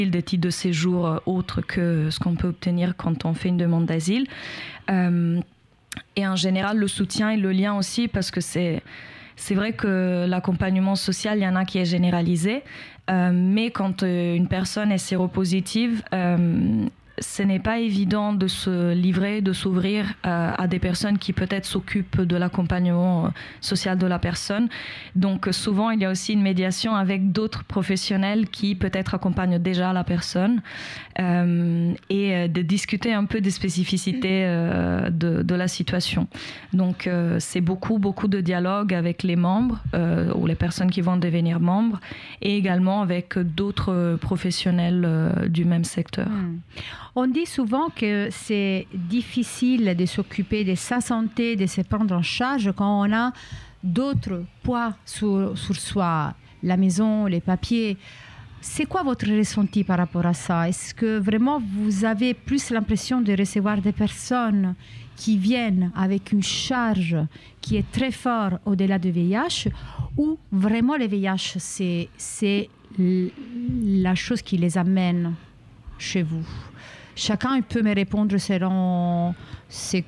des titres de séjour autres que ce qu'on peut obtenir quand on fait une demande d'asile. Et en général, le soutien et le lien aussi, parce que c'est vrai que l'accompagnement social, il y en a qui est généralisé, mais quand une personne est séropositive, ce n'est pas évident de se livrer, de s'ouvrir à des personnes qui peut-être s'occupent de l'accompagnement social de la personne. Donc souvent, il y a aussi une médiation avec d'autres professionnels qui peut-être accompagnent déjà la personne et de discuter un peu des spécificités de la situation. Donc c'est beaucoup de dialogue avec les membres ou les personnes qui vont devenir membres et également avec d'autres professionnels du même secteur. On dit souvent que c'est difficile de s'occuper de sa santé, de se prendre en charge quand on a d'autres poids sur soi, la maison, les papiers. C'est quoi votre ressenti par rapport à ça? Est-ce que vraiment vous avez plus l'impression de recevoir des personnes qui viennent avec une charge qui est très forte au-delà du VIH, ou vraiment le VIH, c'est la chose qui les amène chez vous? Chacun peut me répondre selon son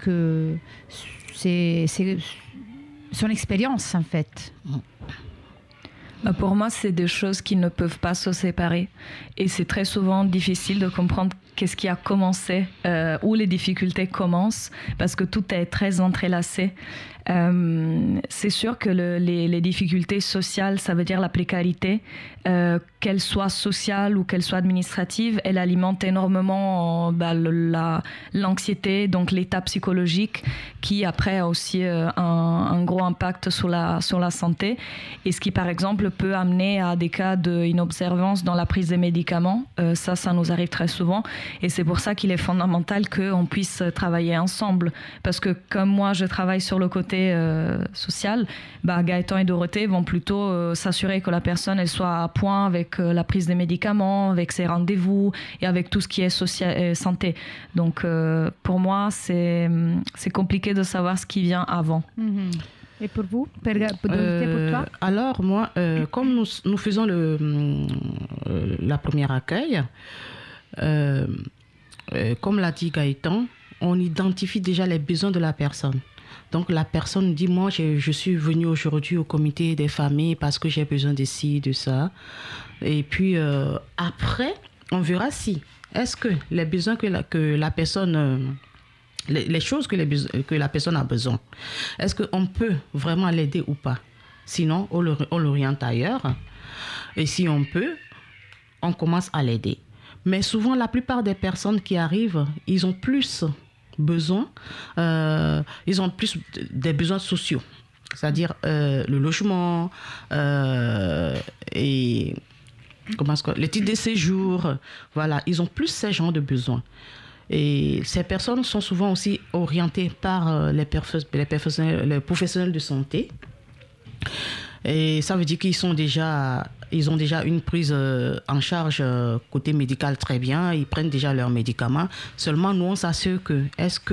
expérience, en fait. Pour moi, c'est des choses qui ne peuvent pas se séparer. Et c'est très souvent difficile de comprendre qu'est-ce qui a commencé, où les difficultés commencent, parce que tout est très entrelacé. C'est sûr que les difficultés sociales, ça veut dire la précarité, qu'elle soit sociale ou qu'elle soit administrative, elle alimente énormément l'anxiété, donc l'état psychologique, qui après a aussi un gros impact sur la santé, et ce qui par exemple peut amener à des cas d'inobservance dans la prise des médicaments. Ça nous arrive très souvent, et c'est pour ça qu'il est fondamental qu'on puisse travailler ensemble, parce que comme moi je travaille sur le côté social, Gaëtan et Dorothée vont plutôt s'assurer que la personne elle soit à point avec la prise des médicaments, avec ses rendez-vous et avec tout ce qui est santé. Donc pour moi c'est compliqué de savoir ce qui vient avant. Et pour vous, Dorothée, pour toi? Alors moi, comme nous faisons la première accueil, comme l'a dit Gaëtan, on identifie déjà les besoins de la personne. Donc la personne dit, moi je suis venue aujourd'hui au comité des familles parce que j'ai besoin de ci, de ça. Et puis après, on verra est-ce que les besoins que la personne, les choses que la personne a besoin, est-ce qu'on peut vraiment l'aider ou pas? Sinon, on l'oriente ailleurs. Et si on peut, on commence à l'aider. Mais souvent, la plupart des personnes qui arrivent, ils ont plus besoins, ils ont plus des besoins sociaux, c'est-à-dire le logement et les titres de séjour, voilà, ils ont plus ces genres de besoins. Et ces personnes sont souvent aussi orientées par les professionnels de santé. Et ça veut dire qu'ils ont déjà une prise en charge côté médical très bien, ils prennent déjà leurs médicaments. Seulement, nous, on s'assure que,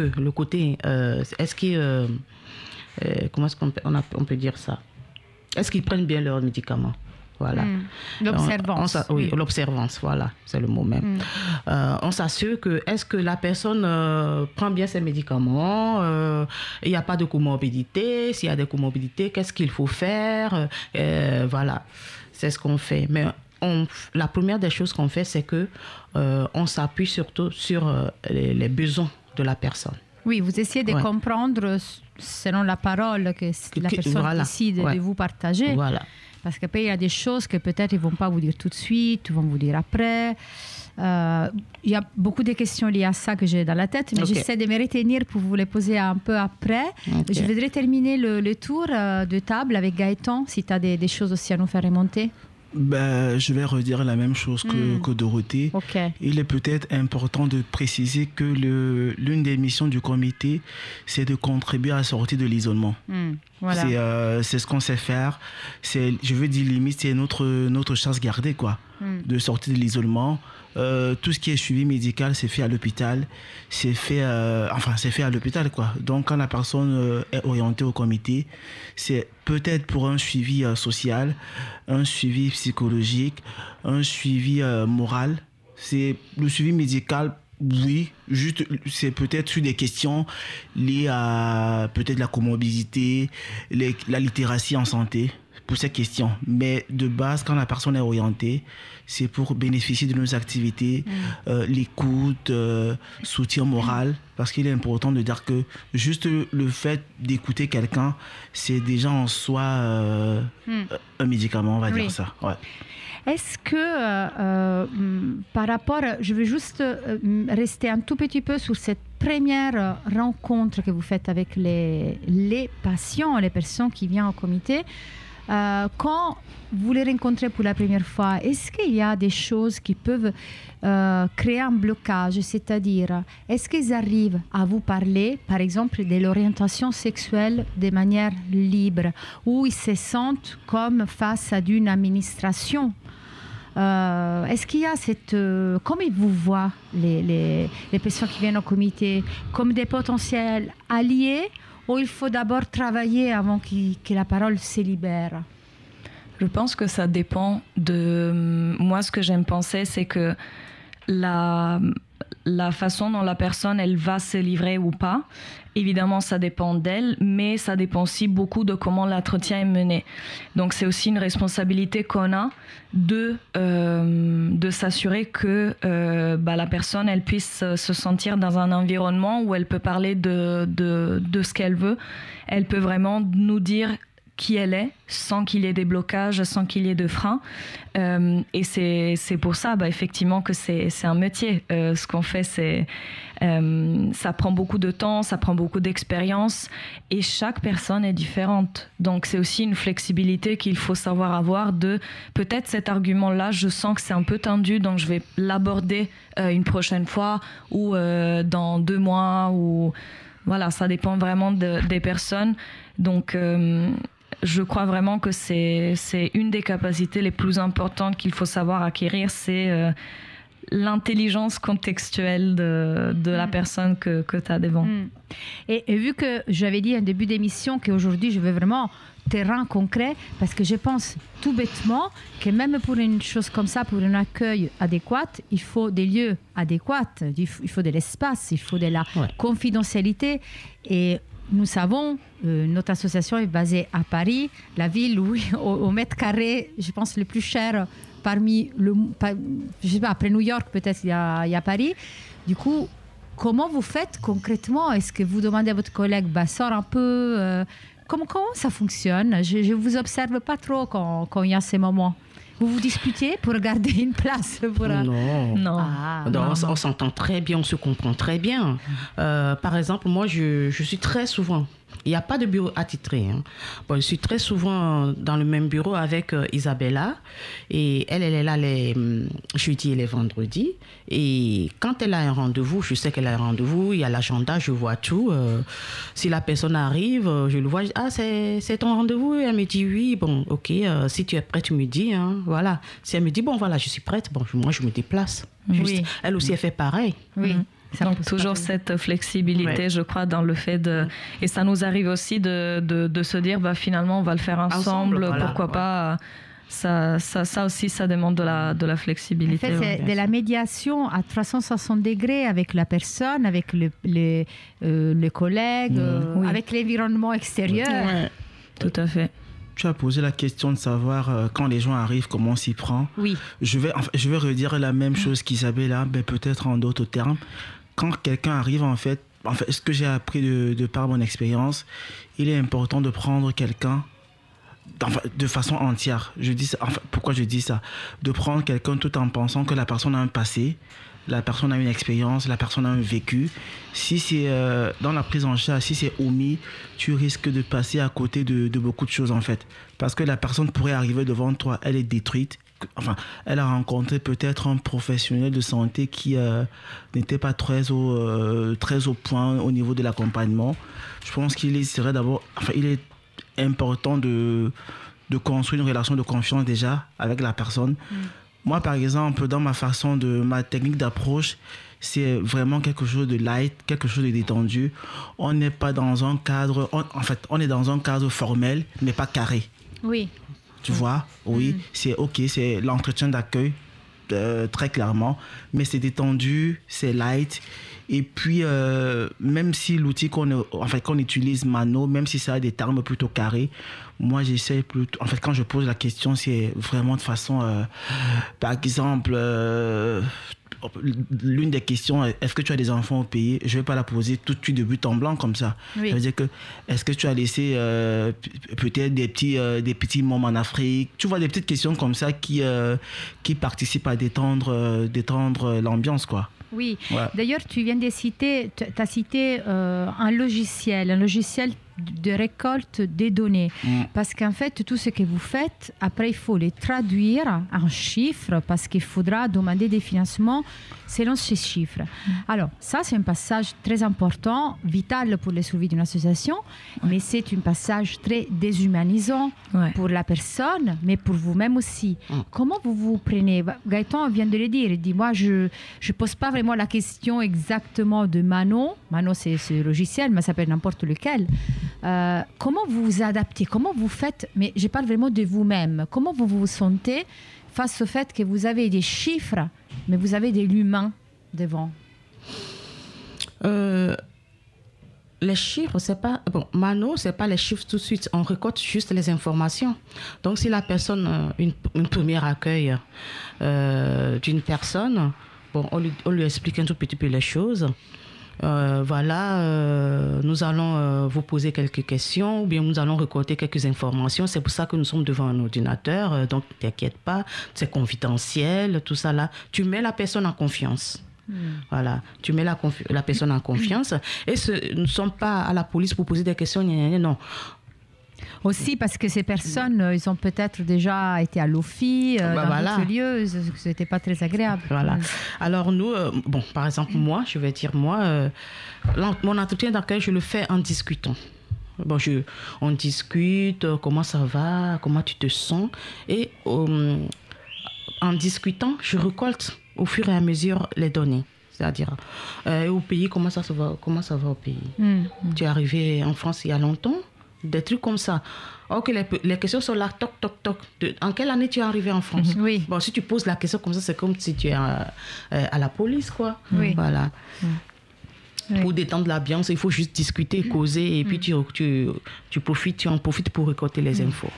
comment est-ce qu'on peut dire ça? Est-ce qu'ils prennent bien leurs médicaments? Voilà. L'observance. Oui, l'observance, voilà, c'est le mot même. On s'assure que, est-ce que la personne prend bien ses médicaments, il n'y a pas de comorbidité, s'il y a des comorbidités, qu'est-ce qu'il faut faire, voilà, c'est ce qu'on fait. Mais la première des choses qu'on fait, c'est que on s'appuie surtout sur les besoins de la personne. Oui, vous essayez de comprendre selon la parole que la personne décide de vous partager. Voilà. Parce qu'après, il y a des choses que peut-être ils ne vont pas vous dire tout de suite, ils vont vous dire après. Il y a beaucoup de questions liées à ça que j'ai dans la tête, mais j'essaie de me retenir pour vous les poser un peu après. Je voudrais terminer le tour de table avec Gaëtan, si tu as des choses aussi à nous faire remonter. Je vais redire la même chose que Dorothée. Il est peut-être important de préciser que l'une des missions du comité, c'est de contribuer à la sortie de l'isolement. Voilà. C'est ce qu'on sait faire. Je veux dire, limite, c'est notre chasse gardée, quoi, de sortir de l'isolement. Tout ce qui est suivi médical, c'est fait à l'hôpital. C'est fait à l'hôpital, quoi. Donc, quand la personne est orientée au comité, c'est peut-être pour un suivi social, un suivi psychologique, un suivi moral. C'est le suivi médical, oui, juste c'est peut-être sur des questions liées à peut-être la comorbidité, la littératie en santé, pour ces questions. Mais de base, quand la personne est orientée, c'est pour bénéficier de nos activités, l'écoute, soutien moral, parce qu'il est important de dire que juste le fait d'écouter quelqu'un, c'est déjà en soi un médicament, on va dire ça. Ouais. Est-ce que par rapport, je veux juste rester un tout petit peu sur cette première rencontre que vous faites avec les patients, les personnes qui viennent au comité, quand vous les rencontrez pour la première fois, est-ce qu'il y a des choses qui peuvent créer un blocage? C'est-à-dire, est-ce qu'ils arrivent à vous parler, par exemple, de l'orientation sexuelle de manière libre, ou ils se sentent comme face à une administration? Est-ce qu'il y a cette... comment ils vous voient, les personnes qui viennent au comité, comme des potentiels alliés, ou il faut d'abord travailler avant que la parole se libère? Je pense que ça dépend de... Moi, ce que j'aime penser, c'est que la façon dont la personne, elle va se livrer ou pas, évidemment, ça dépend d'elle, mais ça dépend aussi beaucoup de comment l'entretien est mené. Donc, c'est aussi une responsabilité qu'on a de s'assurer que la personne, elle puisse se sentir dans un environnement où elle peut parler de ce qu'elle veut. Elle peut vraiment nous dire qui elle est, sans qu'il y ait des blocages, sans qu'il y ait de freins. Et c'est pour ça, effectivement, que c'est un métier. Ce qu'on fait, ça prend beaucoup de temps, ça prend beaucoup d'expérience, et chaque personne est différente. Donc, c'est aussi une flexibilité qu'il faut savoir avoir de, peut-être cet argument-là, je sens que c'est un peu tendu, donc je vais l'aborder une prochaine fois, ou dans 2 mois, ou... Voilà, ça dépend vraiment des personnes. Donc... je crois vraiment que c'est une des capacités les plus importantes qu'il faut savoir acquérir, c'est l'intelligence contextuelle de la personne que tu as devant. Et vu que j'avais dit en début d'émission qu'aujourd'hui, je veux vraiment terrain concret, parce que je pense tout bêtement que même pour une chose comme ça, pour un accueil adéquat, il faut des lieux adéquats, il faut de l'espace, il faut de la confidentialité. Et nous savons, notre association est basée à Paris, la ville où, au mètre carré, je pense, le plus cher parmi je sais pas, après New York, peut-être, il y a Paris. Du coup, comment vous faites concrètement? Est-ce que vous demandez à votre collègue, sors un peu comment ça fonctionne? Je ne vous observe pas trop quand il y a ces moments. Vous vous disputez pour garder une place Non. On s'entend très bien, on se comprend très bien. Par exemple, moi, je suis très souvent... Il n'y a pas de bureau attitré. Je suis très souvent dans le même bureau avec Isabella. Et elle est là les jeudis et les vendredis. Et quand elle a un rendez-vous, je sais qu'elle a un rendez-vous, il y a l'agenda, je vois tout. Si la personne arrive, je le vois. Ah, c'est ton rendez-vous? Et elle me dit oui. Bon, ok. Si tu es prête, tu me dis. Voilà. Si elle me dit, bon, voilà, je suis prête. Bon, moi, je me déplace. Oui. Elle aussi, elle fait pareil. Oui. Donc toujours cette flexibilité, je crois, dans le fait de... Et ça nous arrive aussi de se dire, finalement, on va le faire ensemble, pourquoi pas... Ça aussi, ça demande de la flexibilité. En fait, c'est de la médiation à 360 degrés avec la personne, avec le collègue, avec l'environnement extérieur. Ouais, tout à fait. Tu as posé la question de savoir quand les gens arrivent, comment on s'y prend. Oui. Je vais redire la même chose qu'Isabella, mais peut-être en d'autres termes. Quand quelqu'un arrive, en fait, ce que j'ai appris de par mon expérience, il est important de prendre quelqu'un de façon entière. Je dis ça, pourquoi je dis ça? De prendre quelqu'un tout en pensant que la personne a un passé, la personne a une expérience, la personne a un vécu. Si c'est dans la prise en charge, si c'est omis, tu risques de passer à côté de beaucoup de choses, en fait. Parce que la personne pourrait arriver devant toi, elle est détruite. Elle a rencontré peut-être un professionnel de santé qui n'était pas très au point au niveau de l'accompagnement. Je pense qu'il serait d'abord... il est important de construire une relation de confiance déjà avec la personne. Moi, par exemple, dans ma technique d'approche, c'est vraiment quelque chose de light, quelque chose de détendu. On n'est pas dans un cadre... on est dans un cadre formel, mais pas carré. Oui. Tu vois? Oui, c'est OK, c'est l'entretien d'accueil. très clairement, mais c'est détendu, c'est light. Et puis, même si l'outil qu'on utilise, Mano, même si ça a des termes plutôt carrés, moi, j'essaie plutôt... En fait, quand je pose la question, c'est vraiment de façon... par exemple, l'une des questions, est-ce que tu as des enfants au pays? Je ne vais pas la poser tout de suite de but en blanc comme ça. Oui. Ça veut dire que, est-ce que tu as laissé peut-être des petits moments en Afrique? Tu vois, des petites questions comme ça qui participent à détendre l'ambiance, quoi. Oui, ouais. D'ailleurs, tu viens de citer, tu as cité un logiciel de récolte des données. Parce qu'en fait, tout ce que vous faites, après, il faut les traduire en chiffres parce qu'il faudra demander des financements selon ces chiffres. Alors, ça, c'est un passage très important, vital pour la survie d'une association, mais c'est un passage très déshumanisant pour la personne, mais pour vous-même aussi. Comment vous prenez? Gaëtan vient de le dire, il dit, moi, je ne pose pas vraiment la question exactement de Mano. Mano, c'est le logiciel, mais ça peut être n'importe lequel. Comment vous vous adaptez? Comment vous faites? Mais je parle vraiment de vous-même. Comment vous vous sentez face au fait que vous avez des chiffres, mais vous avez de l'humain devant? Les chiffres, c'est pas... Bon, Mano, c'est pas les chiffres tout de suite. On récolte juste les informations. Donc, si la personne... Une première accueil d'une personne, bon, on lui explique un tout petit peu les choses. Nous allons vous poser quelques questions ou bien nous allons récolter quelques informations. C'est pour ça que nous sommes devant un ordinateur. Donc, ne t'inquiète pas, c'est confidentiel, tout ça là. Tu mets la personne en confiance. Voilà, tu mets la personne en confiance. Et nous ne sommes pas à la police pour poser des questions, non. Aussi parce que ces personnes, ils ont peut-être déjà été à l'OFI, dans d'autres lieux, ce n'était pas très agréable. Voilà. Alors nous, par exemple, moi, je vais dire mon entretien d'accueil, je le fais en discutant. Bon, on discute, comment ça va, comment tu te sens. Et en discutant, je récolte au fur et à mesure les données. C'est-à-dire, au pays, comment ça va au pays? Tu es arrivé en France il y a longtemps? Des trucs comme ça. Ok, les questions sont là, toc, toc, toc. En quelle année tu es arrivé en France? Oui. Bon, si tu poses la question comme ça, c'est comme si tu es à la police, quoi. Oui. Voilà. Oui. Pour détendre l'ambiance, il faut juste discuter, causer, et puis tu en profites pour récolter les infos.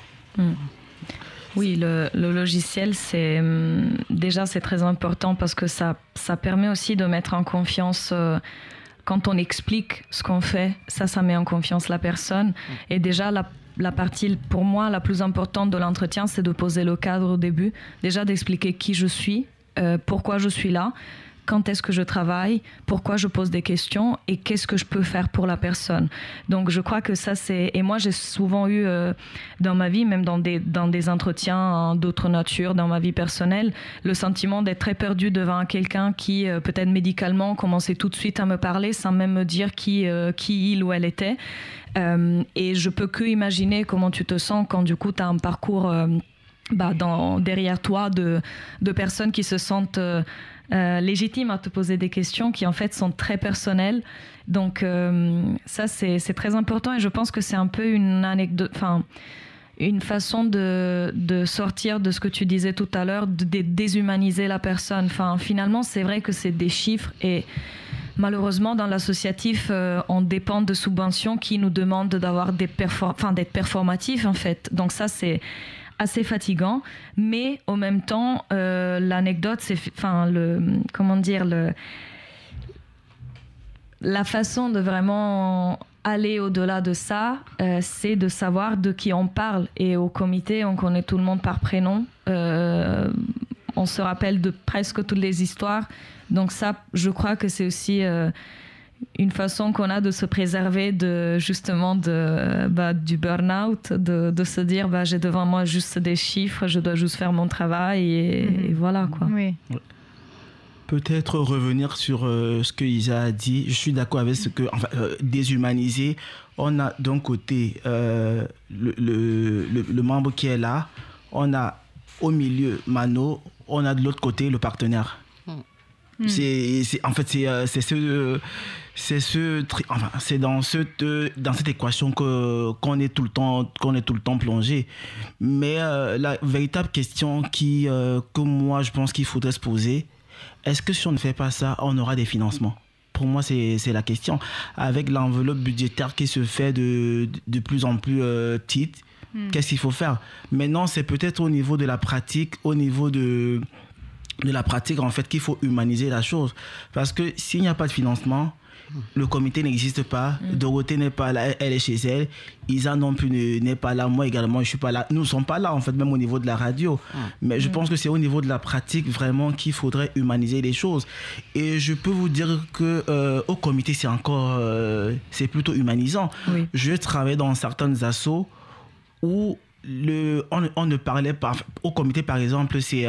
Oui, le logiciel, c'est très important parce que ça permet aussi de mettre en confiance... quand on explique ce qu'on fait, ça met en confiance la personne. Et déjà, la partie, pour moi, la plus importante de l'entretien, c'est de poser le cadre au début. Déjà, d'expliquer qui je suis, pourquoi je suis là, quand est-ce que je travaille, pourquoi je pose des questions et qu'est-ce que je peux faire pour la personne. Donc, je crois que ça, c'est... Et moi, j'ai souvent eu dans ma vie, même dans des entretiens d'autres natures, dans ma vie personnelle, le sentiment d'être très perdu devant quelqu'un qui, peut-être médicalement, commençait tout de suite à me parler sans même me dire qui il ou elle était. Et je peux que imaginer comment tu te sens quand, du coup, tu as un parcours derrière toi de personnes qui se sentent... légitimes à te poser des questions qui en fait sont très personnelles. Donc ça c'est très important et je pense que c'est un peu une anecdote, enfin une façon de sortir de ce que tu disais tout à l'heure, de déshumaniser la personne. Enfin finalement c'est vrai que c'est des chiffres et malheureusement dans l'associatif on dépend de subventions qui nous demandent d'avoir d'être performatifs en fait. Donc ça c'est assez fatigant, mais en même temps, l'anecdote, c'est, la façon de vraiment aller au-delà de ça, c'est de savoir de qui on parle. Et au comité, on connaît tout le monde par prénom. On se rappelle de presque toutes les histoires. Donc ça, je crois que c'est aussi une façon qu'on a de se préserver du burn-out, de se dire j'ai devant moi juste des chiffres, je dois juste faire mon travail et voilà quoi. Oui. Peut-être revenir sur ce que Isa a dit. Je suis d'accord avec ce que déshumaniser. On a d'un côté le membre qui est là, on a au milieu Mano, on a de l'autre côté le partenaire. C'est dans cette équation qu'on est tout le temps plongé. Mais la véritable question que moi je pense qu'il faudrait se poser, est-ce que si on ne fait pas ça, on aura des financements? Pour moi, c'est la question. Avec l'enveloppe budgétaire qui se fait de plus en plus petite, qu'est-ce qu'il faut faire? Maintenant, c'est peut-être au niveau de la pratique, en fait, qu'il faut humaniser la chose. Parce que s'il n'y a pas de financement, le comité n'existe pas, Dorothée n'est pas là, elle est chez elle, Isa non plus n'est pas là, moi également je suis pas là, nous ne sommes pas là en fait, même au niveau de la radio. Mais je pense que c'est au niveau de la pratique vraiment qu'il faudrait humaniser les choses. Et je peux vous dire que au comité c'est plutôt humanisant. Oui. Je travaille dans certaines assos où on ne parlait pas, au comité par exemple c'est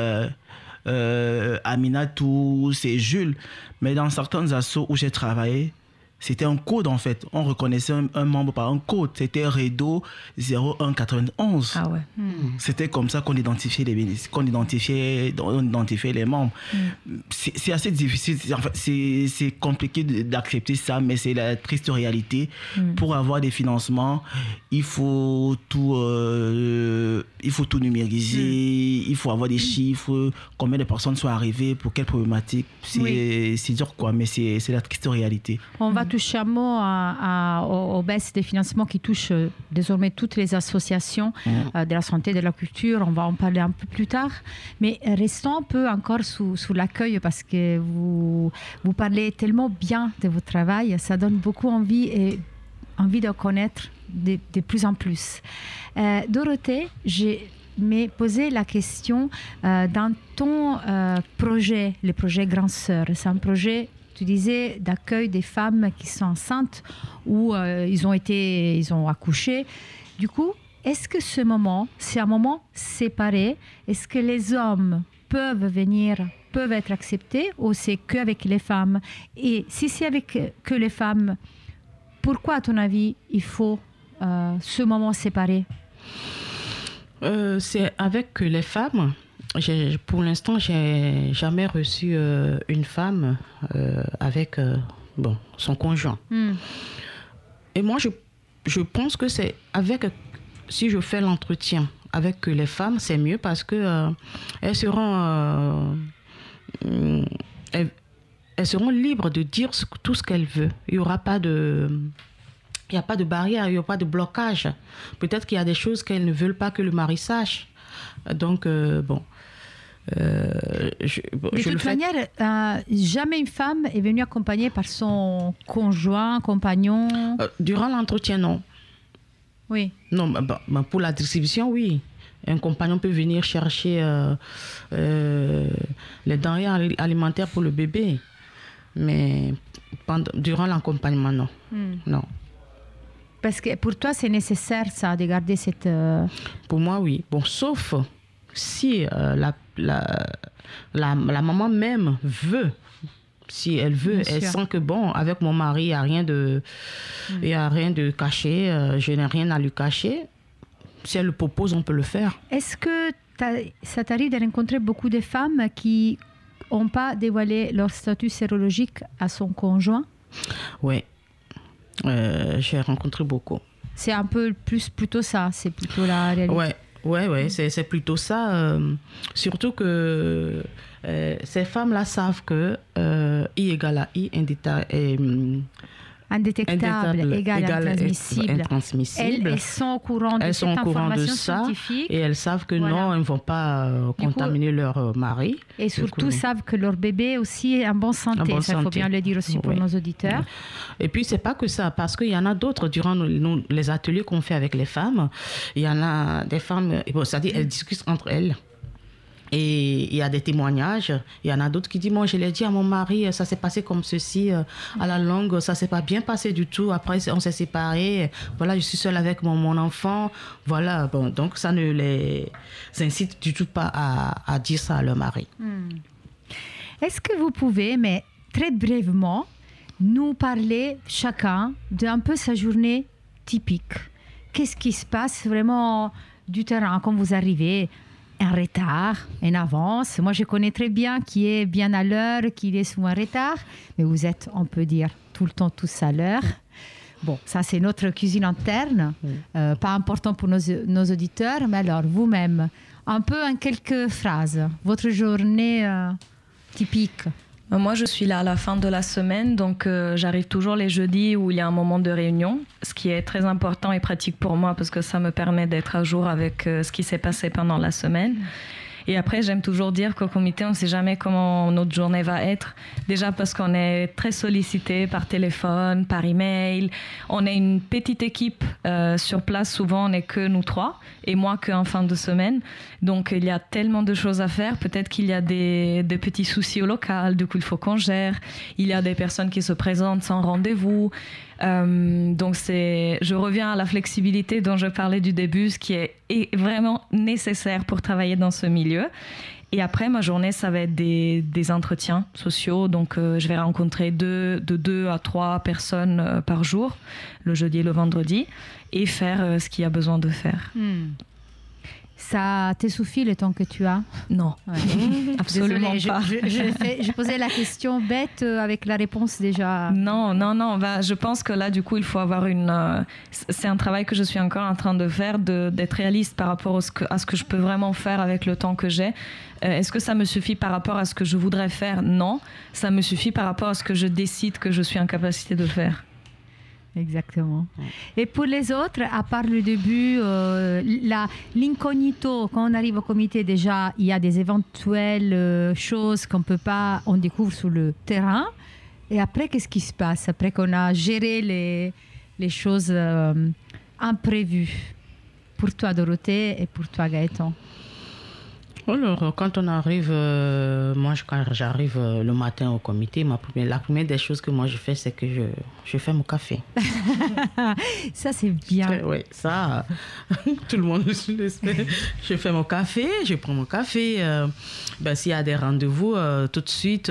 Aminatou, c'est Jules, mais dans certains assos où j'ai travaillé, c'était un code en fait. On reconnaissait un membre par un code. C'était Redo 0191. Ah ouais. C'était comme ça qu'on identifiait les bénéficiaires, qu'on identifiait les membres. C'est assez difficile. Enfin, c'est compliqué d'accepter ça, mais c'est la triste réalité. Pour avoir des financements, il faut tout numériser. Il faut avoir des chiffres, combien de personnes sont arrivées, pour quelle problématique. C'est dur quoi, mais c'est la triste réalité. On va toucher un mot aux baisses des financements qui touchent désormais toutes les associations de la santé et de la culture. On va en parler un peu plus tard. Mais restons un peu encore sous l'accueil parce que vous parlez tellement bien de votre travail. Ça donne beaucoup envie de connaître de plus en plus. Dorothée, mais poser la question dans ton projet, le projet Grand Sœur. C'est un projet, tu disais, d'accueil des femmes qui sont enceintes ou ils ont accouché. Du coup, est-ce que c'est un moment séparé? Est-ce que les hommes peuvent être acceptés ou c'est qu'avec les femmes? Et si c'est avec que les femmes, pourquoi à ton avis il faut ce moment séparé? C'est avec les femmes. Pour l'instant, j'ai jamais reçu une femme avec son conjoint. Et moi, je pense que c'est si je fais l'entretien avec les femmes, c'est mieux parce que elles seront libres de dire tout ce qu'elles veulent. Il n'y a pas de barrière, il n'y a pas de blocage. Peut-être qu'il y a des choses qu'elles ne veulent pas que le mari sache. Donc, de toute manière, jamais une femme est venue accompagnée par son conjoint, compagnon. Durant l'entretien, non. Oui. Non, pour la distribution, oui. Un compagnon peut venir chercher les denrées alimentaires pour le bébé. Mais durant l'accompagnement, non. Non. Parce que pour toi, c'est nécessaire, ça, de garder cette... Pour moi, oui. Bon, sauf si la maman même veut. Si elle veut, elle sent que, avec mon mari, il n'y a rien de caché, je n'ai rien à lui cacher. Si elle le propose, on peut le faire. Est-ce que ça t'arrive de rencontrer beaucoup de femmes qui n'ont pas dévoilé leur statut sérologique à son conjoint? Oui. J'ai rencontré beaucoup. C'est un peu plutôt ça, c'est plutôt la réalité. Ouais, c'est plutôt ça. Surtout que ces femmes-là savent que I égale à I indétectable égale intransmissible. Elles sont au courant de cette information scientifique. Et elles savent que non, elles ne vont pas contaminer leur mari. Et surtout savent que leur bébé aussi est en bonne santé. Ça, il faut bien le dire aussi pour nos auditeurs. Et puis, ce n'est pas que ça, parce qu'il y en a d'autres, durant les ateliers qu'on fait avec les femmes, il y en a des femmes, c'est-à-dire elles discutent entre elles. Et il y a des témoignages. Il y en a d'autres qui disent, moi, je l'ai dit à mon mari, ça s'est passé comme ceci. À la longue, ça ne s'est pas bien passé du tout. Après, on s'est séparés. Voilà, je suis seule avec mon enfant. Voilà, donc ça ne les incite du tout pas à dire ça à leur mari. Est-ce que vous pouvez, mais très brièvement, nous parler chacun d'un peu sa journée typique? Qu'est-ce qui se passe vraiment du terrain quand vous arrivez? en retard, en avance. Moi, je connais très bien qui est bien à l'heure, qui est souvent en retard. Mais vous êtes, on peut dire, tout le temps tous à l'heure. Bon, ça, c'est notre cuisine interne. Pas important pour nos auditeurs. Mais alors, vous-même, un peu en quelques phrases, votre journée typique. Moi, je suis là à la fin de la semaine, donc j'arrive toujours les jeudis où il y a un moment de réunion, ce qui est très important et pratique pour moi parce que ça me permet d'être à jour avec ce qui s'est passé pendant la semaine. Et après, j'aime toujours dire qu'au comité, on ne sait jamais comment notre journée va être. Déjà parce qu'on est très sollicité par téléphone, par email. On est une petite équipe sur place. Souvent, on n'est que nous 3 et moi qu'en fin de semaine. Donc, il y a tellement de choses à faire. Peut-être qu'il y a des petits soucis au local. Du coup, il faut qu'on gère. Il y a des personnes qui se présentent sans rendez-vous. Donc je reviens à la flexibilité dont je parlais du début, ce qui est vraiment nécessaire pour travailler dans ce milieu. Et après, ma journée, ça va être des entretiens sociaux. Donc, je vais rencontrer de 2 à 3 personnes par jour, le jeudi et le vendredi, et faire ce qu'il y a besoin de faire. Ça te suffit le temps que tu as? Non, absolument pas. Je posais la question bête avec la réponse déjà. Non. Je pense que là, du coup, il faut avoir c'est un travail que je suis encore en train de faire, d'être réaliste par rapport à ce que je peux vraiment faire avec le temps que j'ai. Est-ce que ça me suffit par rapport à ce que je voudrais faire? Non, ça me suffit par rapport à ce que je décide que je suis en capacité de faire. Exactement. Et pour les autres, à part le début, l'incognito, quand on arrive au comité, déjà, il y a des éventuelles choses on découvre sur le terrain. Et après, qu'est-ce qui se passe? Après qu'on a géré les choses imprévues. Pour toi, Dorothée, et pour toi, Gaëtan? Alors, quand on arrive, quand j'arrive le matin au comité, la première des choses que moi je fais, c'est que je fais mon café. Ça, c'est bien. Oui, ça, tout le monde le sait. Je fais mon café, je prends mon café. S'il y a des rendez-vous, tout de suite,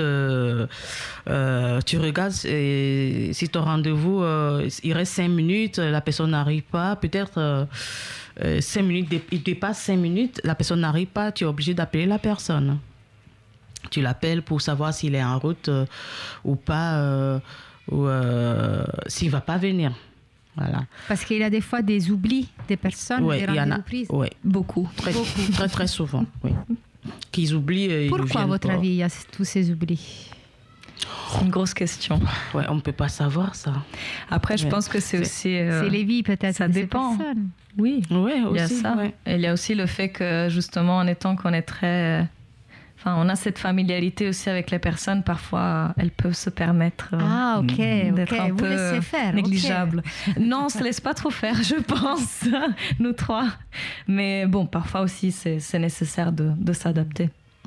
tu regardes si ton rendez-vous, il reste 5 minutes, la personne n'arrive pas, peut-être... 5 minutes, il dépasse 5 minutes, la personne n'arrive pas, tu es obligé d'appeler la personne. Tu l'appelles pour savoir s'il est en route ou pas, ou s'il ne va pas venir. Voilà. Parce qu'il y a des fois des oublis des personnes, des rendez-vous prises. Oui, beaucoup. Très, très souvent, oui. Qu'ils oublient. Pourquoi, à votre avis, il y a tous ces oublis? C'est une grosse question. Ouais, on ne peut pas savoir ça. Après, je pense que c'est aussi... c'est les vies, peut-être. Ça dépend. Oui, ouais, il y a ça. Ouais. Et il y a aussi le fait que, justement, en étant qu'on est très... on a cette familiarité aussi avec les personnes. Parfois, elles peuvent se permettre d'être un peu négligeables. Non, on ne se laisse pas trop faire, je pense, nous 3. Mais bon, parfois aussi, c'est nécessaire de s'adapter.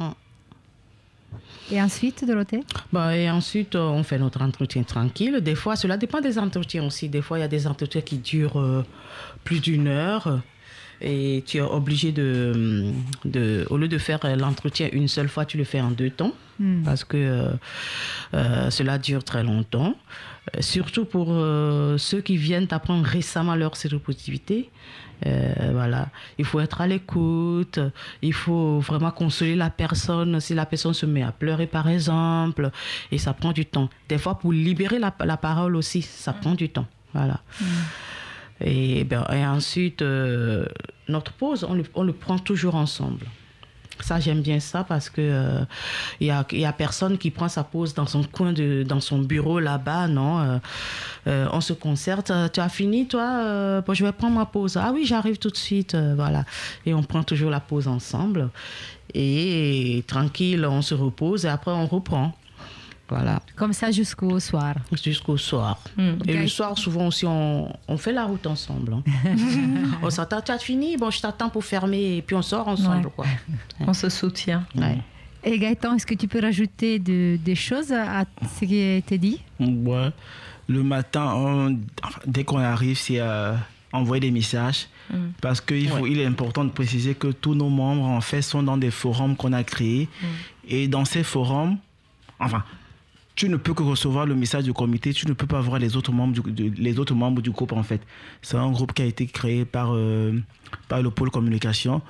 Et ensuite, Dorothée? Et ensuite, on fait notre entretien tranquille. Des fois, cela dépend des entretiens aussi. Des fois, il y a des entretiens qui durent plus d'1 heure. Et tu es obligé au lieu de faire l'entretien une seule fois, tu le fais en 2 temps. Parce que cela dure très longtemps. Surtout pour ceux qui viennent apprendre récemment leur séropositivité. Voilà. Il faut être à l'écoute, il faut vraiment consoler la personne si la personne se met à pleurer par exemple, et ça prend du temps. Des fois pour libérer la parole aussi, ça prend du temps. Voilà. Et ensuite, notre pause, on le prend toujours ensemble. Ça, j'aime bien ça parce que y a personne qui prend sa pause dans son coin, dans son bureau là-bas, non. On se concerte. Tu as fini, toi? Je vais prendre ma pause. Ah oui, j'arrive tout de suite. Voilà. Et on prend toujours la pause ensemble. Et tranquille, on se repose et après, on reprend. Voilà. Comme ça jusqu'au soir. Jusqu'au soir. Et le soir, souvent aussi, on fait la route ensemble. Hein. On s'attend, tu as fini? Bon, je t'attends pour fermer. Et puis on sort ensemble. Quoi. On se soutient. Ouais. Et Gaëtan, est-ce que tu peux rajouter des choses à ce qui a été dit? Ouais. Le matin, dès qu'on arrive, c'est envoyer des messages. Parce qu'il est important de préciser que tous nos membres, en fait, sont dans des forums qu'on a créés. Et dans ces forums, tu ne peux que recevoir le message du comité, tu ne peux pas voir les autres membres du groupe en fait. C'est un groupe qui a été créé par le pôle communication.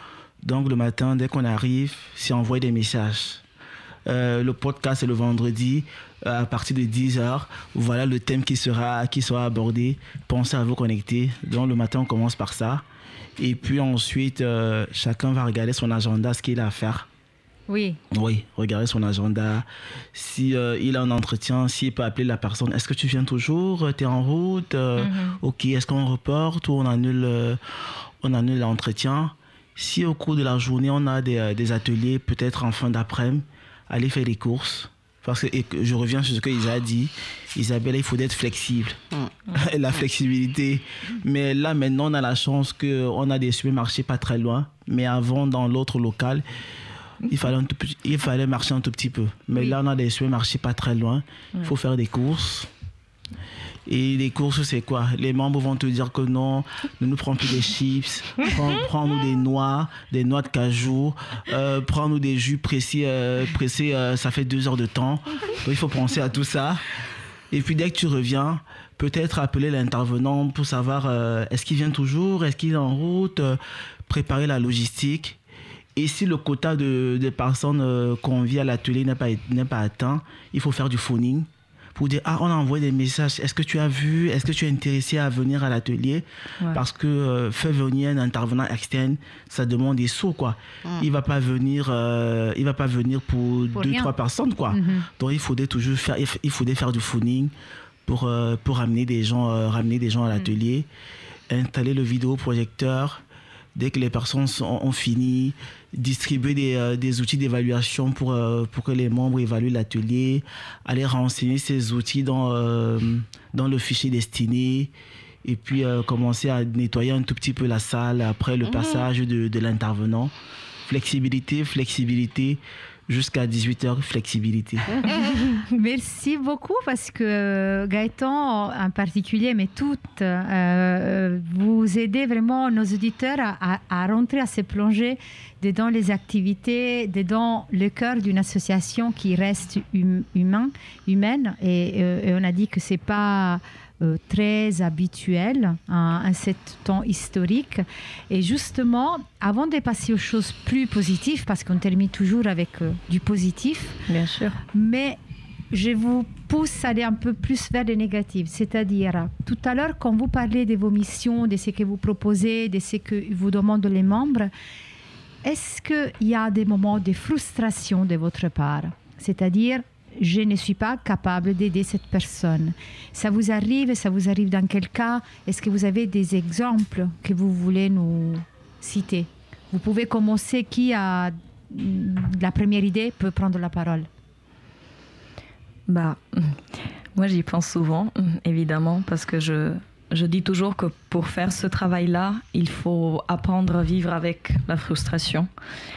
Donc le matin, dès qu'on arrive, c'est envoyer des messages. Le podcast c'est le vendredi à partir de 10h. Voilà le thème qui sera abordé. Pensez à vous connecter. Donc le matin, on commence par ça. Et puis ensuite, chacun va regarder son agenda, ce qu'il a à faire. Oui, regarder son agenda. Si il a un entretien, s'il peut appeler la personne. Est-ce que tu viens toujours? Tu es en route? Ok, est-ce qu'on reporte ou on annule l'entretien? Si au cours de la journée, on a des ateliers, peut-être en fin d'après-midi, aller faire des courses. Parce que je reviens sur ce que Isa a dit. Isabelle, il faut être flexible. La flexibilité. Mais là, maintenant, on a la chance qu'on a des supermarchés pas très loin. Mais avant, dans l'autre local, il fallait marcher un tout petit peu. Mais là, on a des supermarchés pas très loin. Il faut faire des courses. Et les courses, c'est quoi? Les membres vont te dire que non, ne nous prends plus des chips, prends-nous des noix de cajou, prends-nous des jus pressés, ça fait 2 heures de temps. Donc, il faut penser à tout ça. Et puis, dès que tu reviens, peut-être appeler l'intervenant pour savoir est-ce qu'il vient toujours, est-ce qu'il est en route, préparer la logistique. Et si le quota de personnes conviées à l'atelier n'est pas atteint, il faut faire du phoning. Pour dire, on a envoyé des messages, est-ce que tu as vu, est-ce que tu es intéressé à venir à l'atelier? Parce que faire venir un intervenant externe, ça demande des sous, quoi. Il va pas venir pour 2-3 personnes, quoi. Donc il faudrait toujours faire du phoning pour ramener des gens à l'atelier, installer le vidéoprojecteur. Dès que les personnes ont fini, distribuer des outils d'évaluation pour que les membres évaluent l'atelier, aller renseigner ces outils dans le fichier destiné, et puis commencer à nettoyer un tout petit peu la salle après le passage de l'intervenant. Flexibilité, jusqu'à 18h, flexibilité. Merci beaucoup parce que Gaëtan en particulier, mais toutes, vous aidez vraiment nos auditeurs à rentrer, à se plonger dedans les activités, dedans le cœur d'une association qui reste humaine. Et on a dit que ce n'est pas très habituel en ce temps historique. Et justement, avant de passer aux choses plus positives, parce qu'on termine toujours avec du positif, bien sûr, mais je vous pousse à aller un peu plus vers les négatifs. C'est-à-dire, tout à l'heure, quand vous parlez de vos missions, de ce que vous proposez, de ce que vous demandent les membres, est-ce qu'il y a des moments de frustration de votre part? C'est-à-dire, je ne suis pas capable d'aider cette personne. Ça vous arrive dans quel cas? Est-ce que vous avez des exemples que vous voulez nous citer? Vous pouvez commencer. Qui a la première idée peut prendre la parole. Moi j'y pense souvent, évidemment, parce que je dis toujours que pour faire ce travail-là, il faut apprendre à vivre avec la frustration.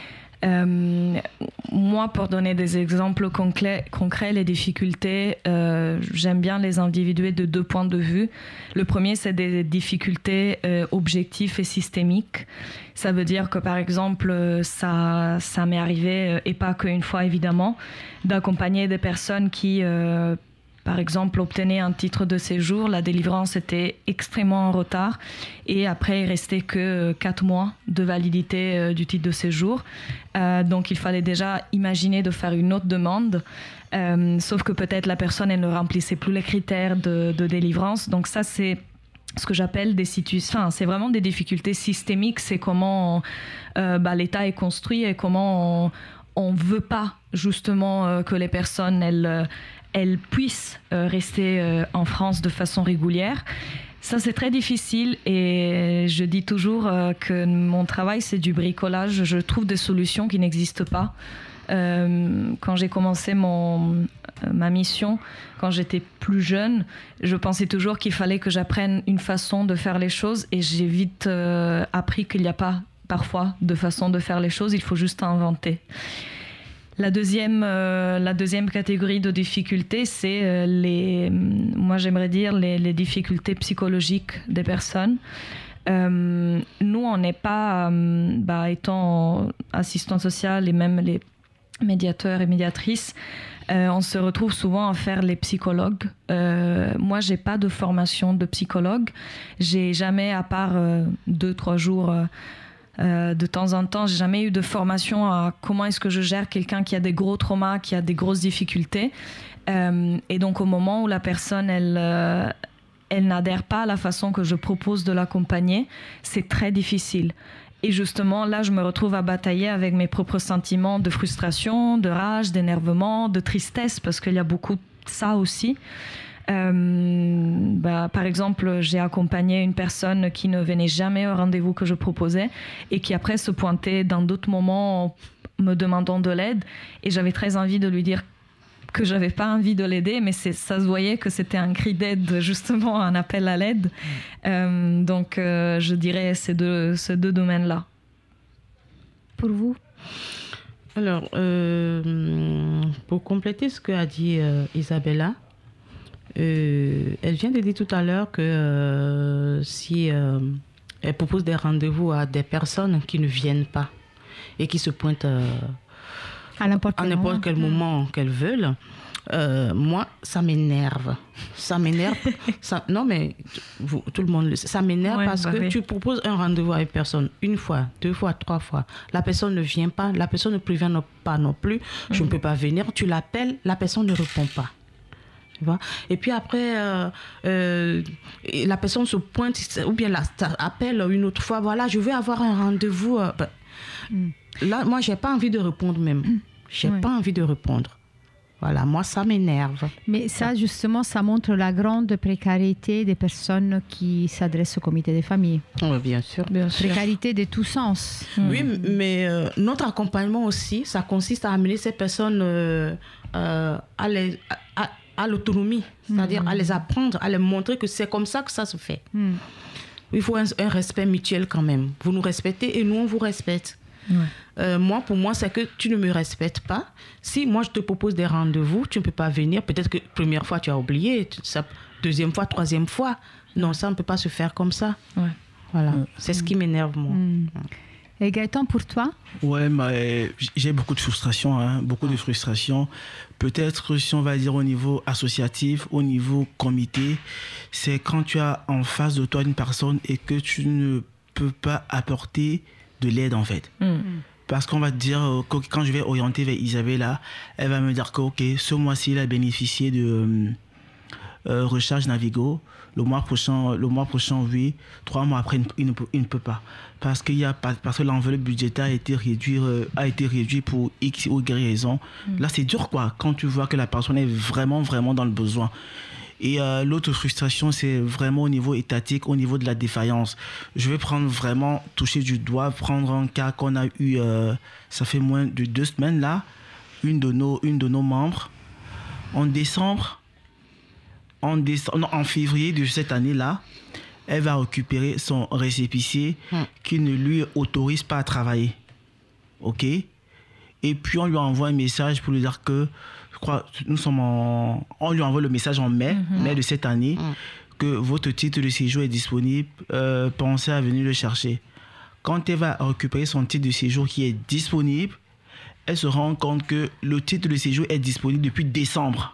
Moi, pour donner des exemples concrets, les difficultés, j'aime bien les individuer de 2 points de vue. Le premier, c'est des difficultés objectives et systémiques. Ça veut dire que, par exemple, ça m'est arrivé, et pas qu'une fois évidemment, d'accompagner des personnes qui, par exemple, obtenaient un titre de séjour. La délivrance était extrêmement en retard et après, il restait que 4 mois de validité du titre de séjour. Donc, il fallait déjà imaginer de faire une autre demande. Sauf que peut-être la personne, elle ne remplissait plus les critères de délivrance. Donc ça, c'est ce que j'appelle des situations. Enfin, c'est vraiment des difficultés systémiques. C'est comment l'État est construit et comment on ne veut pas justement que les personnes, elles puissent rester en France de façon régulière. Ça, c'est très difficile et je dis toujours que mon travail, c'est du bricolage. Je trouve des solutions qui n'existent pas. Quand j'ai commencé ma mission, quand j'étais plus jeune, je pensais toujours qu'il fallait que j'apprenne une façon de faire les choses et j'ai vite appris qu'il n'y a pas parfois de façon de faire les choses, il faut juste inventer. La deuxième catégorie de difficultés, c'est moi j'aimerais dire les difficultés psychologiques des personnes. Nous, on n'est pas, étant assistant social et même les médiateurs et médiatrices, on se retrouve souvent à faire les psychologues. Moi, j'ai pas de formation de psychologue. J'ai jamais, à part 2-3 jours De temps en temps, j'ai jamais eu de formation à comment est-ce que je gère quelqu'un qui a des gros traumas, qui a des grosses difficultés. Et donc, au moment où la personne, elle n'adhère pas à la façon que je propose de l'accompagner, c'est très difficile. Et justement, là, je me retrouve à batailler avec mes propres sentiments de frustration, de rage, d'énervement, de tristesse, parce qu'il y a beaucoup de ça aussi. Par exemple, j'ai accompagné une personne qui ne venait jamais au rendez-vous que je proposais et qui après se pointait dans d'autres moments me demandant de l'aide. Et j'avais très envie de lui dire que j'avais pas envie de l'aider, mais ça se voyait que c'était un cri d'aide, justement, un appel à l'aide. Donc, je dirais ces deux domaines-là. Pour vous? Alors, pour compléter ce qu'a dit Isabella, elle vient de dire tout à l'heure que si elle propose des rendez-vous à des personnes qui ne viennent pas et qui se pointent à n'importe quel moment qu'elles veulent, moi, ça m'énerve. Non, mais tout le monde le sait. Ça m'énerve parce que tu proposes un rendez-vous à une personne une fois, 2 fois, 3 fois. La personne ne vient pas, la personne ne prévient pas non plus. Je ne peux pas venir. Tu l'appelles, la personne ne répond pas. Tu vois? Et puis après, la personne se pointe ou bien appelle une autre fois. Voilà, je veux avoir un rendez-vous. Là, moi, j'ai pas envie de répondre même. J'ai pas envie de répondre. Voilà, moi, ça m'énerve. Mais ça, justement, ça montre la grande précarité des personnes qui s'adressent au comité des familles. Oui, bien sûr. Précarité de tous sens. Oui, mais notre accompagnement aussi, ça consiste à amener ces personnes à l'autonomie, c'est-à-dire à les apprendre, à les montrer que c'est comme ça que ça se fait. Il faut un respect mutuel quand même. Vous nous respectez et nous, on vous respecte. Moi, pour moi, c'est que tu ne me respectes pas. Si moi, je te propose des rendez-vous, tu ne peux pas venir. Peut-être que première fois, tu as oublié. Deuxième fois, troisième fois. Non, ça ne peut pas se faire comme ça. Voilà, c'est ce qui m'énerve, moi. Et Gaëtan, pour toi? Ouais, mais j'ai beaucoup de frustration, beaucoup de frustration. Peut-être, si on va dire au niveau associatif, au niveau comité, c'est quand tu as en face de toi une personne et que tu ne peux pas apporter de l'aide, en fait. Parce qu'on va te dire, quand je vais orienter vers Isabella, elle va me dire que, OK, ce mois-ci, il a bénéficié de recharge Navigo. Le mois prochain, oui. 3 mois après, il ne peut pas. Parce que l'enveloppe budgétaire a été réduite pour X ou Y raison. Là, c'est dur, quoi, quand tu vois que la personne est vraiment, vraiment dans le besoin. Et l'autre frustration, c'est vraiment au niveau étatique, au niveau de la défaillance. Je vais toucher du doigt, prendre un cas qu'on a eu, ça fait moins de 2 semaines là, une de nos membres, en février de cette année-là, elle va récupérer son récépissé qui ne lui autorise pas à travailler. OK? Et puis on lui envoie un message pour lui dire que, je crois, on lui envoie le message en mai de cette année, que votre titre de séjour est disponible, pensez à venir le chercher. Quand elle va récupérer son titre de séjour qui est disponible, elle se rend compte que le titre de séjour est disponible depuis décembre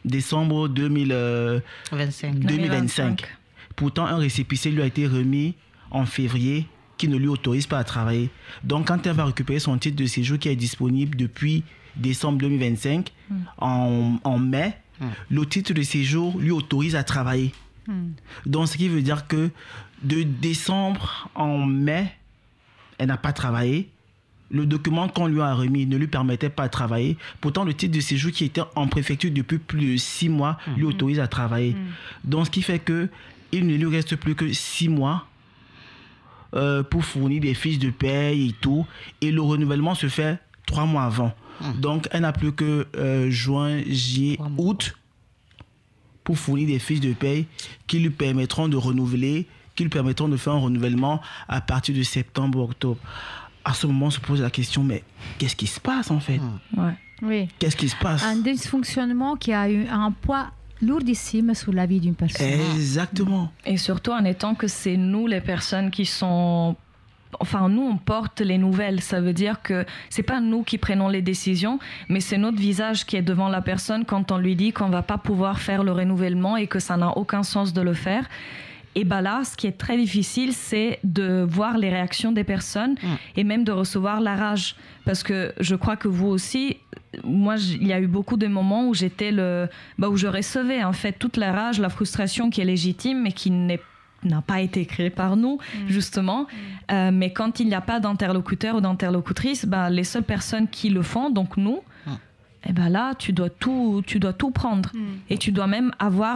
2025. Pourtant, un récépissé lui a été remis en février qui ne lui autorise pas à travailler. Donc, quand elle va récupérer son titre de séjour qui est disponible depuis décembre 2025, en mai, le titre de séjour lui autorise à travailler. Donc, ce qui veut dire que de décembre en mai, elle n'a pas travaillé. Le document qu'on lui a remis ne lui permettait pas de travailler. Pourtant, le titre de séjour qui était en préfecture depuis plus de 6 mois lui autorise à travailler. Donc, ce qui fait qu'il ne lui reste plus que 6 mois pour fournir des fiches de paye et tout. Et le renouvellement se fait 3 mois avant. Donc, elle n'a plus que juin, juillet, août pour fournir des fiches de paye qui lui permettront de renouveler, qui lui permettront de faire un renouvellement à partir de septembre ou octobre. À ce moment, on se pose la question, mais qu'est-ce qui se passe en fait? Oui. Qu'est-ce qui se passe? Un dysfonctionnement qui a eu un poids lourdissime sur la vie d'une personne. Exactement. Et surtout en étant que c'est nous les personnes qui sont... Enfin, nous, on porte les nouvelles. Ça veut dire que c'est pas nous qui prenons les décisions, mais c'est notre visage qui est devant la personne quand on lui dit qu'on va pas pouvoir faire le renouvellement et que ça n'a aucun sens de le faire. Et là, ce qui est très difficile, c'est de voir les réactions des personnes et même de recevoir la rage. Parce que je crois que vous aussi, moi, il y a eu beaucoup de moments où j'étais où je recevais en fait toute la rage, la frustration qui est légitime mais qui n'a pas été créée par nous, justement. Mais quand il n'y a pas d'interlocuteur ou d'interlocutrice, les seules personnes qui le font, donc nous, et là, tu dois tout prendre. Et tu dois même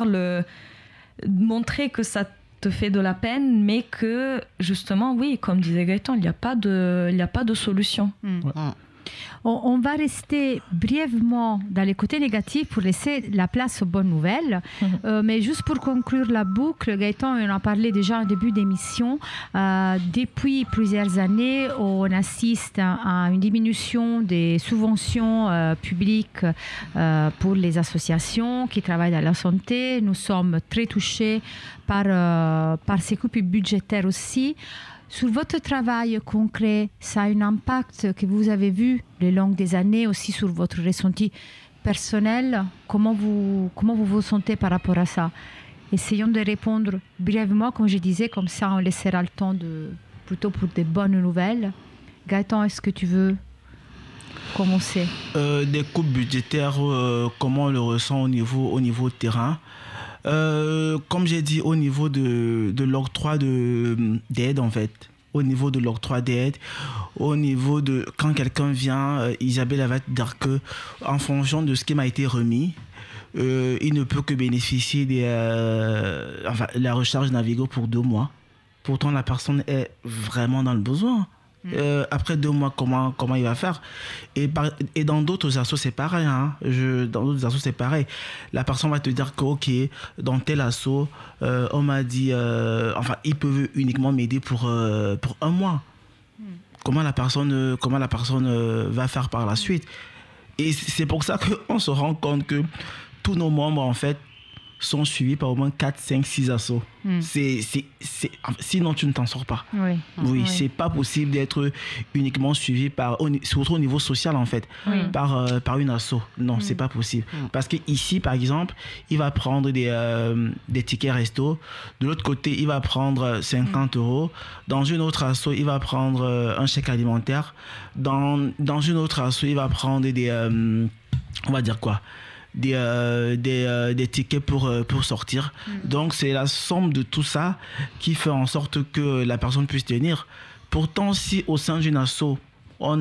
montrer que ça te fait de la peine, mais que, justement, oui, comme disait Gaëtan, il n'y a pas de solution. On va rester brièvement dans les côtés négatifs pour laisser la place aux bonnes nouvelles. Mais juste pour conclure la boucle, Gaëtan, on en parlait déjà en début d'émission. Depuis plusieurs années, on assiste à une diminution des subventions publiques pour les associations qui travaillent dans la santé. Nous sommes très touchés par ces coupes budgétaires aussi. Sur votre travail concret, ça a un impact que vous avez vu le long des années aussi sur votre ressenti personnel. Comment vous vous sentez par rapport à ça? Essayons de répondre brièvement, comme je disais, comme ça on laissera le temps plutôt pour des bonnes nouvelles. Gaëtan, est-ce que tu veux commencer? Des coupes budgétaires, comment on le ressent au niveau terrain? Comme j'ai dit, au niveau de l'octroi d'aide, en fait, au niveau de l'octroi d'aide, au niveau de quand quelqu'un vient, Isabelle va te dire que en fonction de ce qui m'a été remis, il ne peut que bénéficier de la recharge Navigo pour 2 mois. Pourtant, la personne est vraiment dans le besoin. Après 2 mois, comment il va faire? Et dans d'autres assos, c'est pareil. Dans d'autres assos, c'est pareil. La personne va te dire que, ok, dans tel asso, on m'a dit, ils peuvent uniquement m'aider pour 1 mois. Comment la personne va faire par la suite? Et c'est pour ça qu'on se rend compte que tous nos membres, en fait, sont suivis par au moins 4, 5, 6 assos. Sinon, tu ne t'en sors pas. Oui, c'est pas possible d'être uniquement suivi surtout au niveau social, en fait, par une asso. Non, c'est pas possible. Parce qu'ici, par exemple, il va prendre des tickets resto. De l'autre côté, il va prendre 50 €. Dans une autre asso, il va prendre un chèque alimentaire. Dans une autre asso, il va prendre on va dire quoi? Des tickets pour sortir. Donc c'est la somme de tout ça qui fait en sorte que la personne puisse tenir. Pourtant, si au sein d'une asso on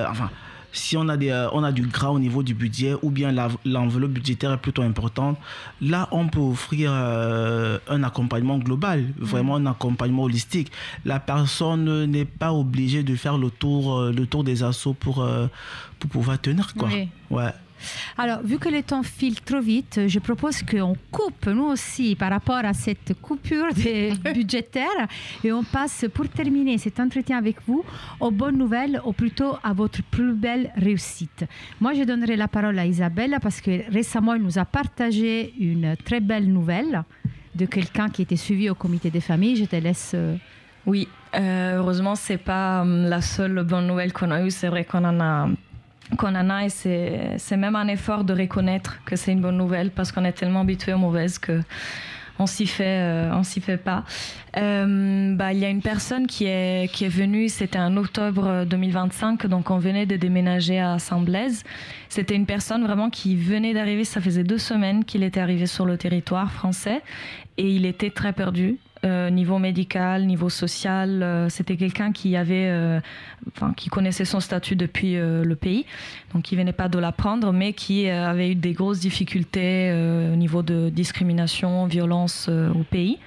a du gras au niveau du budget, ou bien l'enveloppe budgétaire est plutôt importante, là on peut offrir un accompagnement global, vraiment un accompagnement holistique. La personne n'est pas obligée de faire le tour des assos pour pouvoir tenir, quoi. Ouais. Alors, vu que le temps file trop vite, je propose qu'on coupe, nous aussi, par rapport à cette coupure budgétaire, et on passe, pour terminer cet entretien avec vous, aux bonnes nouvelles, ou plutôt à votre plus belle réussite. Moi, je donnerai la parole à Isabelle, parce que récemment, elle nous a partagé une très belle nouvelle de quelqu'un qui était suivi au comité des familles. Je te laisse... Oui, heureusement, c'est pas la seule bonne nouvelle qu'on a eue. C'est vrai qu'on en a et c'est même un effort de reconnaître que c'est une bonne nouvelle, parce qu'on est tellement habitué aux mauvaises que on s'y fait pas. Il y a une personne qui est venue, c'était en octobre 2025, donc on venait de déménager à Saint-Blaise. C'était une personne vraiment qui venait d'arriver, ça faisait 2 semaines qu'il était arrivé sur le territoire français, et il était très perdu. Niveau médical, niveau social, c'était quelqu'un qui connaissait son statut depuis le pays, donc qui venait pas de l'apprendre, mais qui avait eu des grosses difficultés au niveau de discrimination, violence au pays.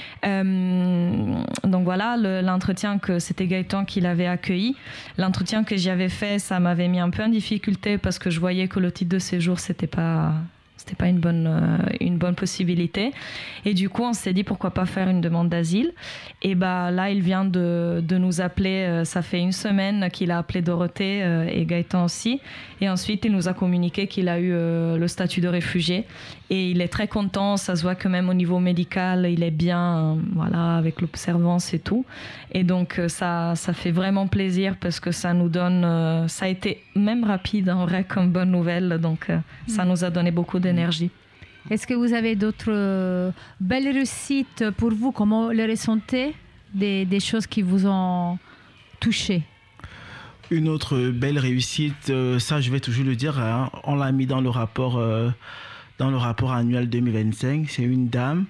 Donc voilà, l'entretien que c'était Gaëtan qui l'avait accueilli. L'entretien que j'y avais fait, ça m'avait mis un peu en difficulté, parce que je voyais que le titre de séjour, c'était pas une bonne possibilité. Et du coup, on s'est dit pourquoi pas faire une demande d'asile. Et là, il vient de nous appeler. Ça fait 1 semaine qu'il a appelé Dorothée et Gaëtan aussi. Et ensuite, il nous a communiqué qu'il a eu le statut de réfugié. Et il est très content. Ça se voit que même au niveau médical, il est bien, avec l'observance et tout. Et donc, ça fait vraiment plaisir, parce que ça nous donne... ça a été même rapide, en vrai, comme bonne nouvelle. Donc, ça nous a donné beaucoup d'énergie. Est-ce que vous avez d'autres belles réussites pour vous? Comment le ressentez? Des choses qui vous ont touché? Une autre belle réussite, ça je vais toujours le dire, hein, on l'a mis dans le rapport annuel 2025, c'est une dame.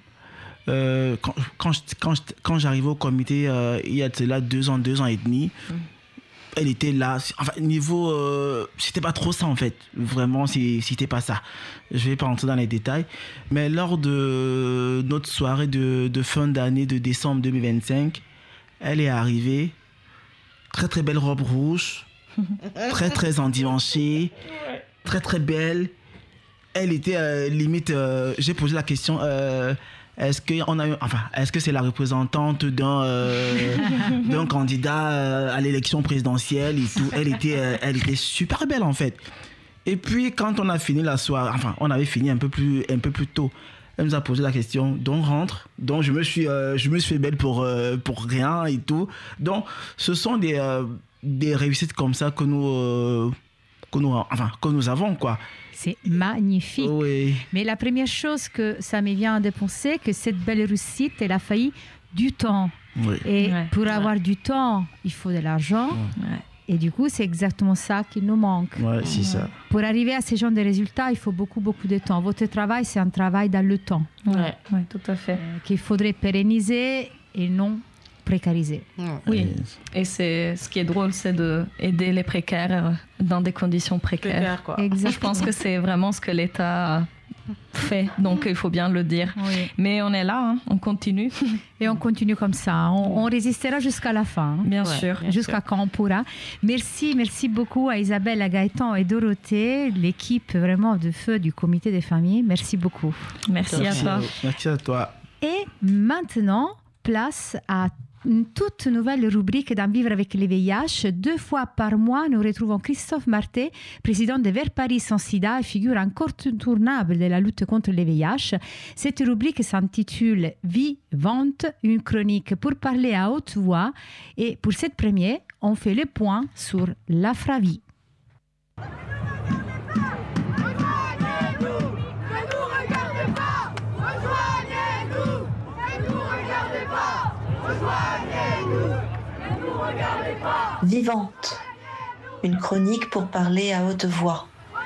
Quand j'arrivais au comité, il y a là 2 ans et demi, elle était là. Enfin, niveau, c'était pas trop ça en fait. Vraiment, c'était pas ça. Je vais pas rentrer dans les détails. Mais lors de notre soirée de fin d'année de décembre 2025, elle est arrivée. Très très belle robe rouge, très très endimanchée, très très belle. Elle était limite. J'ai posé la question. Est-ce que c'est la représentante d'un candidat à l'élection présidentielle et tout? Elle était super belle en fait. Et puis quand on a fini la soirée, on avait fini un peu plus tôt. Elle nous a posé la question, donc rentre. Donc je me suis fait belle pour rien et tout. Donc ce sont des réussites comme ça que nous avons quoi. C'est magnifique. Oui. Mais la première chose que ça me vient de penser, que cette belle réussite, elle a failli du temps. Oui. Et pour avoir du temps, il faut de l'argent. Ouais. Et du coup, c'est exactement ça qui nous manque. Ouais, c'est ça. Pour arriver à ce genre de résultats, il faut beaucoup, beaucoup de temps. Votre travail, c'est un travail dans le temps. Ouais, tout à fait. Qu'il faudrait pérenniser et non précariser. Oui, et ce qui est drôle, c'est d'aider les précaires dans des conditions précaires. Je pense que c'est vraiment ce que l'État fait, donc il faut bien le dire. Oui. Mais on est là, hein, on continue. Et on continue comme ça. On résistera jusqu'à la fin. Bien sûr. Jusqu'à quand on pourra. Merci beaucoup à Isabelle, à Gaëtan et Dorothée, l'équipe vraiment de feu du comité des familles. Merci beaucoup. Merci à toi. Merci à toi. Et maintenant, place à une toute nouvelle rubrique dans Vivre avec le VIH. 2 fois par mois, nous retrouvons Christophe Marté, président de Vers Paris sans sida et figure incontournable de la lutte contre le VIH. Cette rubrique s'intitule Vivante, une chronique pour parler à haute voix. Et pour cette première, on fait le point sur l'Afravie. Vivante, une chronique pour parler à haute voix.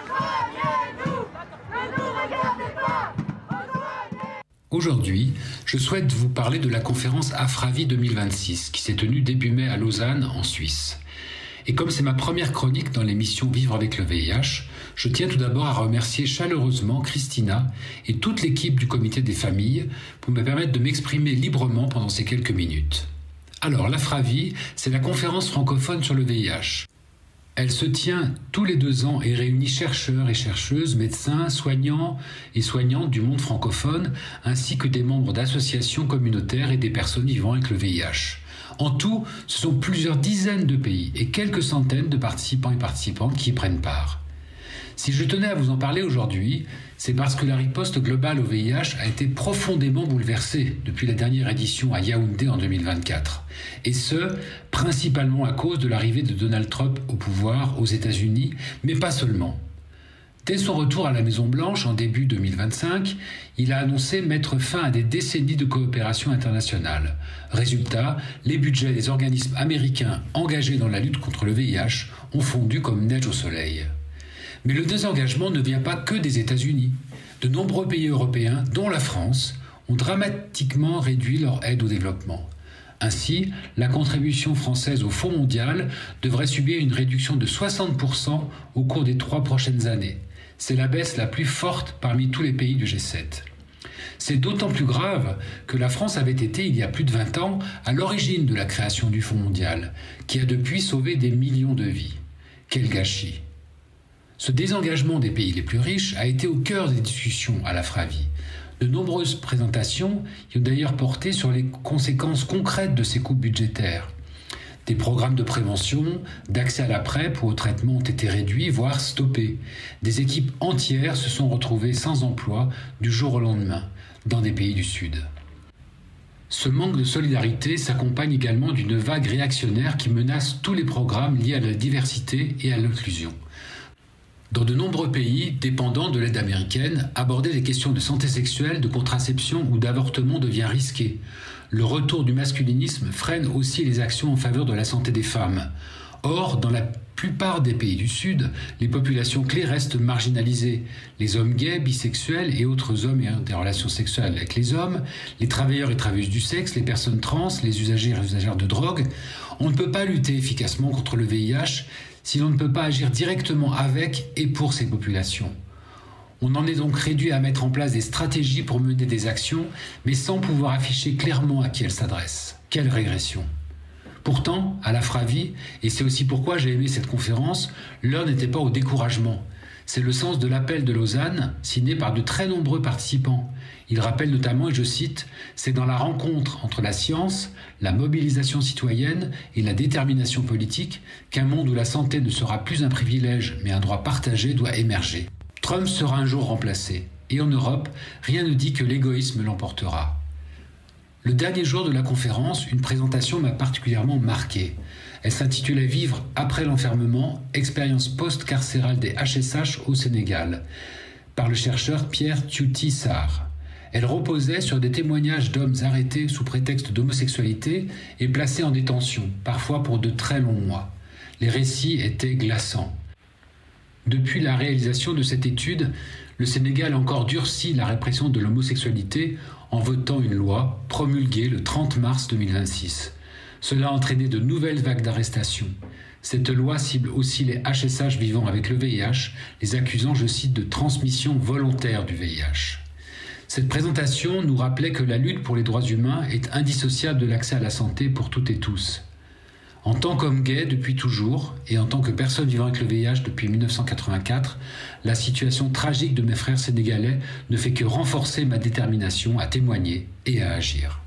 Aujourd'hui, je souhaite vous parler de la conférence Afravie 2026 qui s'est tenue début mai à Lausanne, en Suisse. Et comme c'est ma première chronique dans l'émission Vivre avec le VIH, je tiens tout d'abord à remercier chaleureusement Christina et toute l'équipe du comité des familles pour me permettre de m'exprimer librement pendant ces quelques minutes. Alors, l'Afravie, c'est la conférence francophone sur le VIH. Elle se tient tous les 2 ans et réunit chercheurs et chercheuses, médecins, soignants et soignantes du monde francophone, ainsi que des membres d'associations communautaires et des personnes vivant avec le VIH. En tout, ce sont plusieurs dizaines de pays et quelques centaines de participants et participantes qui y prennent part. Si je tenais à vous en parler aujourd'hui, c'est parce que la riposte globale au VIH a été profondément bouleversée depuis la dernière édition à Yaoundé en 2024. Et ce, principalement à cause de l'arrivée de Donald Trump au pouvoir aux États-Unis, mais pas seulement. Dès son retour à la Maison-Blanche en début 2025, il a annoncé mettre fin à des décennies de coopération internationale. Résultat, les budgets des organismes américains engagés dans la lutte contre le VIH ont fondu comme neige au soleil. Mais le désengagement ne vient pas que des États-Unis. De nombreux pays européens, dont la France, ont dramatiquement réduit leur aide au développement. Ainsi, la contribution française au Fonds mondial devrait subir une réduction de 60% au cours des 3 prochaines années. C'est la baisse la plus forte parmi tous les pays du G7. C'est d'autant plus grave que la France avait été, il y a plus de 20 ans, à l'origine de la création du Fonds mondial, qui a depuis sauvé des millions de vies. Quel gâchis! Ce désengagement des pays les plus riches a été au cœur des discussions à l'Afravie. De nombreuses présentations y ont d'ailleurs porté sur les conséquences concrètes de ces coupes budgétaires. Des programmes de prévention, d'accès à la PrEP ou au traitement ont été réduits, voire stoppés. Des équipes entières se sont retrouvées sans emploi du jour au lendemain, dans des pays du Sud. Ce manque de solidarité s'accompagne également d'une vague réactionnaire qui menace tous les programmes liés à la diversité et à l'inclusion. Dans de nombreux pays dépendants de l'aide américaine, aborder les questions de santé sexuelle, de contraception ou d'avortement devient risqué. Le retour du masculinisme freine aussi les actions en faveur de la santé des femmes. Or, dans la plupart des pays du Sud, les populations clés restent marginalisées. Les hommes gays, bisexuels et autres hommes ayant des relations sexuelles avec les hommes, les travailleurs et travailleuses du sexe, les personnes trans, les usagers et usagères de drogue. On ne peut pas lutter efficacement contre le VIH si l'on ne peut pas agir directement avec et pour ces populations. On en est donc réduit à mettre en place des stratégies pour mener des actions, mais sans pouvoir afficher clairement à qui elles s'adressent. Quelle régression! Pourtant, à la FRAVI, et c'est aussi pourquoi j'ai aimé cette conférence, l'heure n'était pas au découragement. C'est le sens de l'appel de Lausanne, signé par de très nombreux participants. Il rappelle notamment, et je cite, « C'est dans la rencontre entre la science, la mobilisation citoyenne et la détermination politique qu'un monde où la santé ne sera plus un privilège mais un droit partagé doit émerger. Trump sera un jour remplacé, et en Europe, rien ne dit que l'égoïsme l'emportera. » Le dernier jour de la conférence, une présentation m'a particulièrement marqué. Elle s'intitulait « Vivre après l'enfermement, expérience post-carcérale des HSH au Sénégal » par le chercheur Pierre Tiouti Sarr. Elle reposait sur des témoignages d'hommes arrêtés sous prétexte d'homosexualité et placés en détention, parfois pour de très longs mois. Les récits étaient glaçants. Depuis la réalisation de cette étude, le Sénégal a encore durci la répression de l'homosexualité en votant une loi promulguée le 30 mars 2026. Cela a entraîné de nouvelles vagues d'arrestations. Cette loi cible aussi les HSH vivant avec le VIH, les accusant, je cite, de transmission volontaire du VIH. Cette présentation nous rappelait que la lutte pour les droits humains est indissociable de l'accès à la santé pour toutes et tous. En tant qu'homme gay depuis toujours, et en tant que personne vivant avec le VIH depuis 1984, la situation tragique de mes frères sénégalais ne fait que renforcer ma détermination à témoigner et à agir.